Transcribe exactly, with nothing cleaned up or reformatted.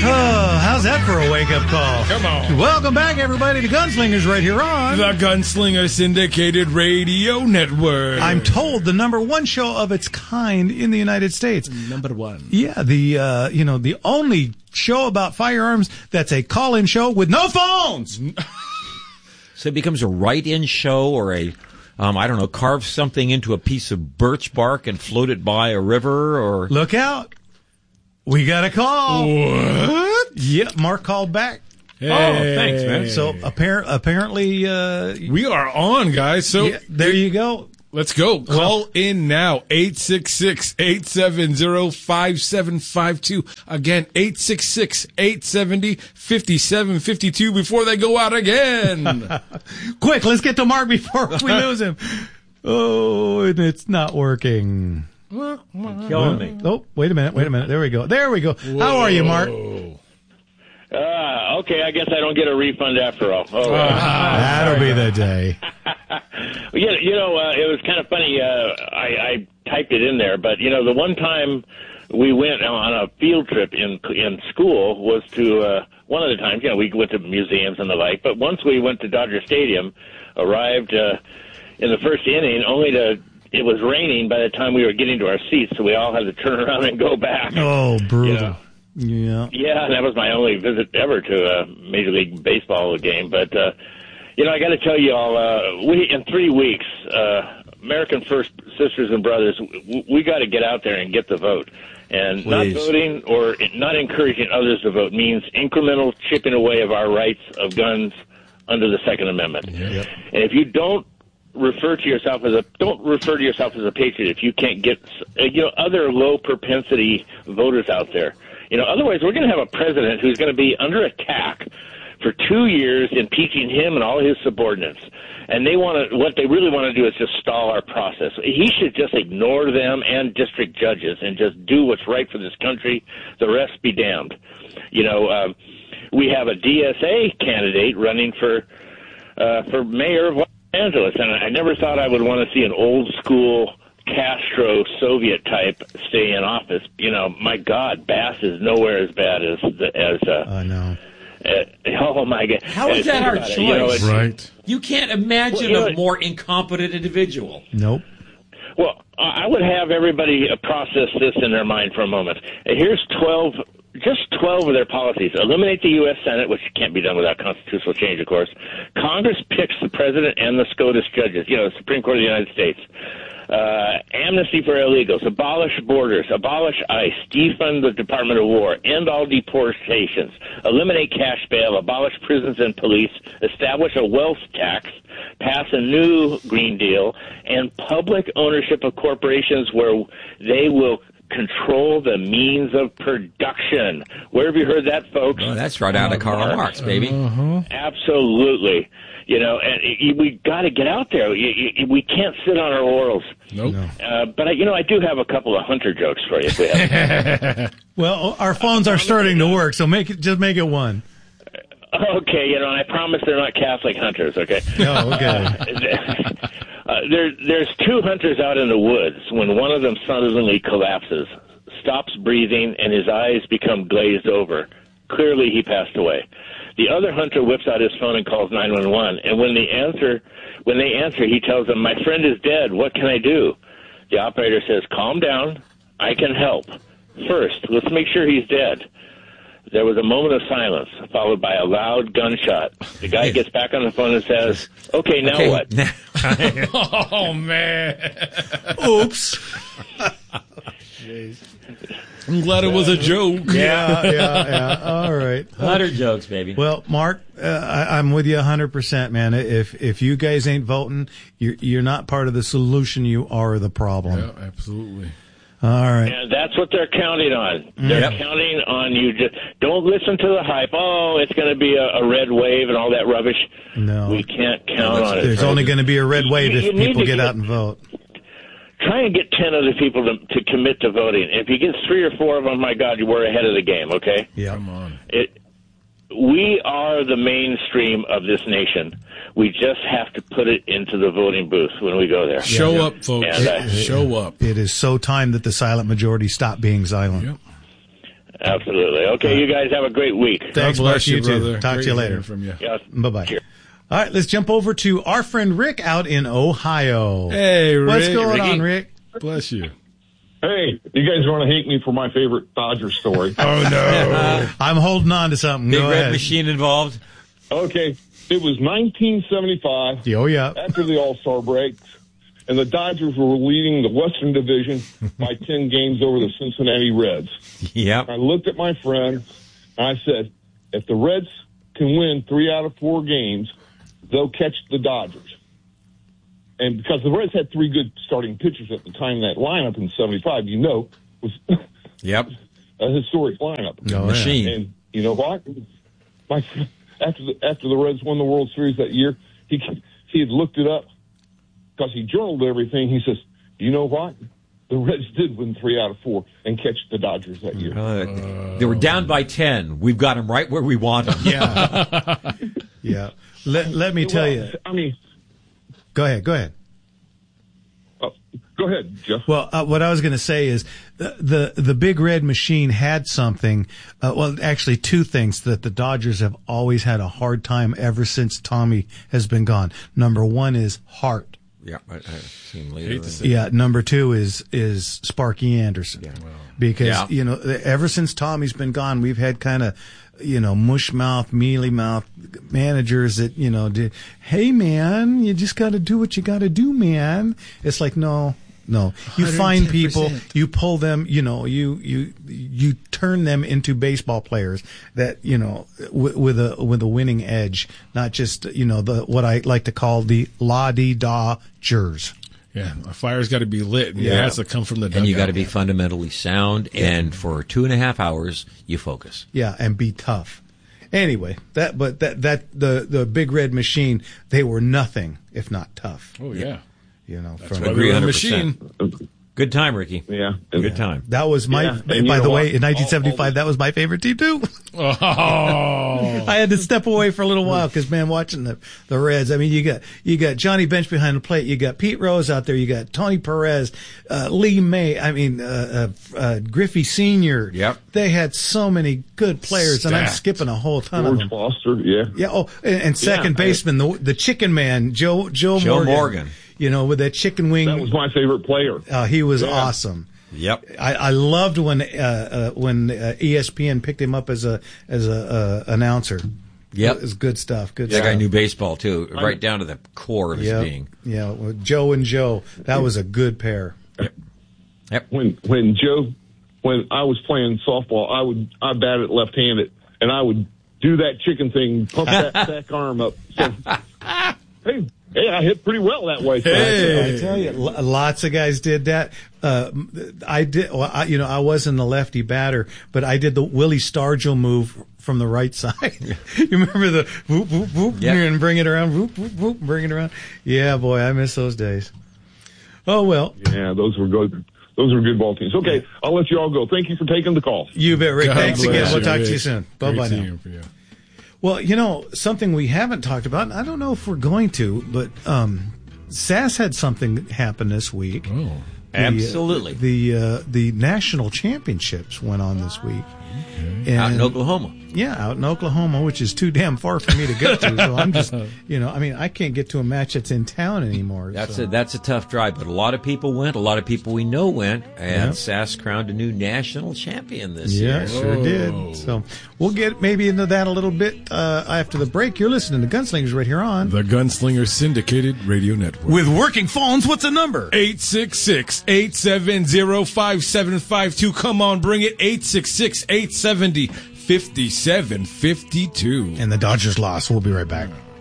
Oh, how's that for a wake-up call? Come on. Welcome back, everybody, to Gunslingers right here on the Gunslinger Syndicated Radio Network. I'm told the number one show of its kind in the United States. Number one. Yeah, the uh, you know the only show about firearms that's a call-in show with no phones. So it becomes a write-in show, or a um, I don't know, carve something into a piece of birch bark and float it by a river, or look out. We got a call. What? Yeah, Mark called back. Hey. Oh, thanks, man. So appar- apparently... Uh, we are on, guys. So yeah, there you go. Let's go. Call in now. eight six six, eight seven zero, five seven five two. Again, eight six six, eight seven zero, five seven five two before they go out again. Quick, let's get to Mark before we lose him. Oh, and it's not working. Killing me. Oh, wait a minute, wait a minute. There we go. There we go. Whoa. How are you, Mark? Uh, okay, I guess I don't get a refund after all. Oh, uh, That'll be the day. you, you know, uh, it was kind of funny. Uh, I, I typed it in there, but, you know, the one time we went on a field trip in in school was to, uh, one of the times, you know, we went to museums and the like, but once we went to Dodger Stadium, arrived uh, in the first inning, only to... It was raining by the time we were getting to our seats, so we all had to turn around and go back. Oh, brutal. You know? Yeah. Yeah, that was my only visit ever to a Major League Baseball game. But, uh, you know, I got to tell you all, uh, we in three weeks, uh, American First Sisters and Brothers, we, we got to get out there and get the vote. And Please. Not voting or not encouraging others to vote means incremental chipping away of our rights of guns under the Second Amendment. Yep. And if you don't refer to yourself as a don't refer to yourself as a patriot if you can't get you know other low propensity voters out there. You know, otherwise we're going to have a president who's going to be under attack for two years, impeaching him and all his subordinates. And they want to what they really want to do is just stall our process. He should just ignore them and district judges and just do what's right for this country. The rest be damned. You know, um, we have a D S A candidate running for uh, for mayor of Los Angeles, and I never thought I would want to see an old school Castro Soviet type stay in office. You know, my God, Bass is nowhere as bad as the, as. Uh, I know. Uh, oh my God! How is that our choice? You know, it's, Right. You can't imagine Well, you know, a more incompetent individual. Nope. Well, I would have everybody process this in their mind for a moment. Here's twelve, just twelve of their policies. Eliminate the U S Senate, which can't be done without constitutional change, of course. Congress picks the president and the SCOTUS judges, you know, the Supreme Court of the United States. Uh, amnesty for illegals, abolish borders, abolish ICE, defund the Department of War, end all deportations, eliminate cash bail, abolish prisons and police, establish a wealth tax, pass a new Green Deal, and public ownership of corporations where they will control the means of production. Where have you heard that, folks? Oh, that's right out of Karl Marx, baby. Uh-huh. Absolutely. You know, and we got to get out there. We can't sit on our laurels. Nope. No. Uh, but, I, you know, I do have a couple of Hunter jokes for you. If we have. Well, our phones are starting to work, so make it just make it one. Okay, you know, and I promise they're not Catholic hunters, okay? Oh, okay. uh, there, there's two hunters out in the woods when one of them suddenly collapses, stops breathing, and his eyes become glazed over. Clearly, he passed away. The other hunter whips out his phone and calls nine one one, and when they answer, when they answer, he tells them, "My friend is dead. What can I do?" The operator says, "Calm down. I can help. First, let's make sure he's dead." There was a moment of silence, followed by a loud gunshot. The guy gets back on the phone and says, "Okay, now Okay, what?" now- Oh, man. Oops. I'm glad it was a joke. Yeah, yeah, yeah. All right. Hunter jokes, baby. Well, Mark, uh, I, I'm with you one hundred percent, man. If if you guys ain't voting, you're, you're not part of the solution. You are the problem. Yeah, absolutely. All right. And that's what they're counting on. They're Yep. counting on you. Just don't listen to the hype. Oh, it's going to be a, a red wave and all that rubbish. No. We can't count on it. There's only going to be a red wave You- if you need people to get get- out and vote. Try and get ten other people to, to commit to voting. If you get three or four of them, my God, we're ahead of the game, okay? Yeah. Come on. It, we are the mainstream of this nation. We just have to put it into the voting booth when we go there. Show yeah. up, folks. And, uh, Show up. It is so time that the silent majority stop being silent. Yep. Absolutely. Okay, you guys have a great week. Thanks, God Mark. bless You, you, too. brother. Talk Great to you later. hearing From you. Yes. Bye-bye. Cheers. All right, let's jump over to our friend Rick out in Ohio. Hey, Rick. What's going Ricky. on, Rick? Bless you. Hey, you guys are going to hate me for my favorite Dodger story. Oh, no. I'm holding on to something. Big Go red ahead. machine involved. Okay, it was nineteen seventy-five, Oh, yeah. after the All-Star break, and the Dodgers were leading the Western Division by ten games over the Cincinnati Reds. Yep. I looked at my friend, and I said, if the Reds can win three out of four games, they'll catch the Dodgers. And because the Reds had three good starting pitchers at the time, that lineup in seventy-five, you know, was Yep. a historic lineup. Oh, yeah. Machine. And you know what? My, after the after the Reds won the World Series that year, he he had looked it up because he journaled everything. He says, "You know what? The Reds did win three out of four and catch the Dodgers that year." Uh, they were down by ten. We've got them right where we want them. Yeah. Yeah. Let, let me tell Well, you. I mean, Go ahead. Go ahead. uh, go ahead, Jeff. Well, uh, what I was going to say is the, the the Big Red Machine had something. Uh, well, actually, two things that the Dodgers have always had a hard time ever since Tommy has been gone. Number one is heart. Yeah, I, I've seen later. Hate to say Yeah. Number two is is Sparky Anderson. Because Yeah. you know, ever since Tommy's been gone, we've had kind of, you know, mush mouth, mealy mouth managers that, you know, do, hey man, you just got to do what you got to do, man. It's like, no, no, you find people, you pull them, you know, you, you, you turn them into baseball players that, you know, w- with a, with a winning edge, not just, you know, the, what I like to call the la-di-da-jers. Yeah, a fire's got to be lit, and Yeah. it has to come from the dugout. And you got to be fundamentally sound, and for two and a half hours, you focus. Yeah, and be tough. Anyway, that but that that the the Big Red Machine, they were nothing if not tough. Oh, yeah. You know, That's from, why Agree they're a one hundred percent. machine. Good time, Ricky. Yeah. Good time. that was my. Yeah, and by you the know way, what? in nineteen seventy-five, All- all that was my favorite team too. Oh. I had to step away for a little while because, man, watching the the Reds. I mean, you got you got Johnny Bench behind the plate. You got Pete Rose out there. You got Tony Perez, uh, Lee May. I mean, uh, uh, uh, Griffey Senior Yep. They had so many good players, and I'm Stacked. skipping a whole ton of George them. Foster, yeah. Yeah. Oh, and, and second Yeah, I- baseman, the the Chicken Man, Joe Joe, Joe Morgan. Morgan. You know, with that chicken wing. That was my favorite player. uh, he was Yeah. awesome. Yep. I, I loved when uh, uh, when uh, E S P N picked him up as a as a uh, announcer. Yep. It was good stuff. Good That stuff. guy knew baseball, too, right down to the core of his Yeah, being. yeah. Well, Joe and Joe, that was a good pair. Yep. When when Joe, when I was playing softball, I would I batted left-handed, and I would do that chicken thing, pump that back arm up. So, hey, hey, I hit pretty well that way. Hey. I tell you, lo- lots of guys did that. Uh, I did, well, I, you know, I wasn't a lefty batter, but I did the Willie Stargell move from the right side. You remember the whoop, whoop, whoop, Yep. and bring it around, whoop, whoop, whoop, bring it around. Yeah, boy, I miss those days. Oh, well, Yeah, those were good. Those were good ball teams. Okay, I'll let you all go. Thank you for taking the call. you bet, Rick. God Thanks bless again. We'll you, talk to Rick. you soon. Great Bye-bye now. team for you. Well, you know, something we haven't talked about, and I don't know if we're going to, but um, S A S had something happen this week. Oh. The, uh, Absolutely. The uh, the national championships went on this week. And, Out in Oklahoma. Yeah, out in Oklahoma, which is too damn far for me to get to. So I'm just, you know, I mean, I can't get to a match that's in town anymore. That's so. a that's a tough drive, but a lot of people went. A lot of people we know went, and Yeah. S A S crowned a new national champion this Yeah, year. sure did. So we'll get maybe into that a little bit uh, after the break. You're listening to Gunslingers right here on. The Gunslinger Syndicated Radio Network. With working phones, what's the number? eight six six, eight seven zero, five seven five two. Come on, bring it. eight six six, eight seven zero, five seven five two. And the Dodgers lost. We'll be right back.